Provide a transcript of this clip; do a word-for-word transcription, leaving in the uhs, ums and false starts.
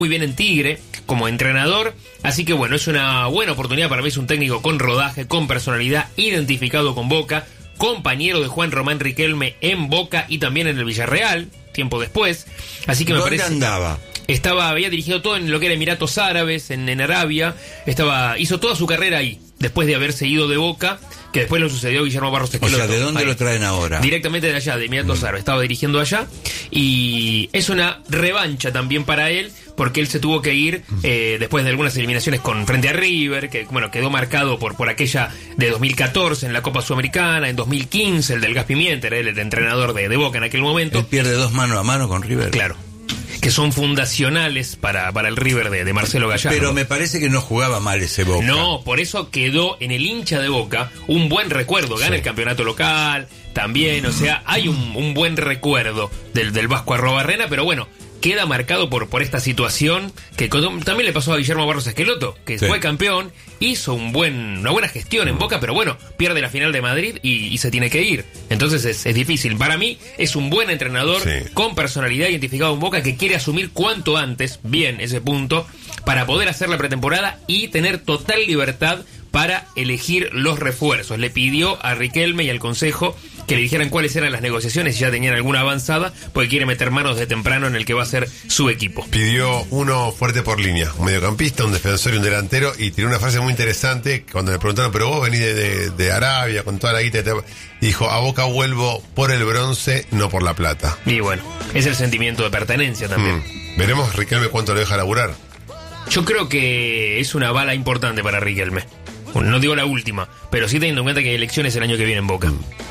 muy bien en Tigre como entrenador, así que bueno, es una buena oportunidad para mí, es un técnico con rodaje, con personalidad, identificado con Boca, compañero de Juan Román Riquelme en Boca y también en el Villarreal, tiempo después, así que me ¿Dónde parece... andaba? Estaba, había dirigido todo en lo que era Emiratos Árabes, en, en Arabia, estaba, hizo toda su carrera ahí, después de haberse ido de Boca, que después lo sucedió Guillermo Barros Esqueloto. O sea, ¿de dónde ahí, lo traen ahora? Directamente de allá, de Emiratos mm. Árabes, estaba dirigiendo allá, y es una revancha también para él, porque él se tuvo que ir eh, después de algunas eliminaciones con frente a River, que bueno, quedó marcado por, por aquella de dos mil catorce en la Copa Sudamericana, en dos mil quince, el del Gas Pimienta, era él el entrenador de, de Boca en aquel momento. Él pierde dos mano a mano con River. Claro. Que son fundacionales para, para el River de, de Marcelo Gallardo. Pero me parece que no jugaba mal ese Boca. No, por eso quedó en el hincha de Boca un buen recuerdo. Gana sí. el campeonato local también, o sea, hay un, un buen recuerdo del, del Vasco Arrobarrena, pero bueno, queda marcado por, por esta situación que también le pasó a Guillermo Barros Esqueloto, que sí. fue campeón, hizo un buen, una buena gestión en Boca, pero bueno, pierde la final de Madrid y, y se tiene que ir. Entonces es, es difícil. Para mí es un buen entrenador sí. con personalidad, identificado en Boca, que quiere asumir cuanto antes, bien ese punto, para poder hacer la pretemporada y tener total libertad para elegir los refuerzos. Le pidió a Riquelme y al Consejo que le dijeran cuáles eran las negociaciones, si ya tenían alguna avanzada, porque quiere meter manos de temprano en el que va a ser su equipo. Pidió uno fuerte por línea, un mediocampista, un defensor y un delantero, y tiró una frase muy interesante cuando le preguntaron, pero vos venís de, de, de Arabia con toda la guita, y dijo, a Boca vuelvo por el bronce, no por la plata. Y bueno, es el sentimiento de pertenencia también. Mm. Veremos Riquelme cuánto le deja laburar. Yo creo que es una bala importante para Riquelme. No digo la última, pero sí teniendo en cuenta que hay elecciones el año que viene en Boca.